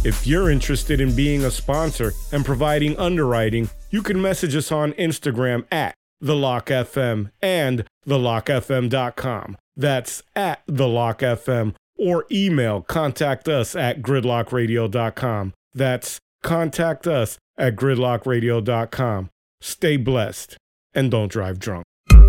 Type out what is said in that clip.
If you're interested in being a sponsor and providing underwriting, you can message us on Instagram at TheLockFM and TheLockFM.com. That's at TheLockFM, or email contact us at GridlockRadio.com. That's contact us at GridlockRadio.com. Stay blessed and don't drive drunk.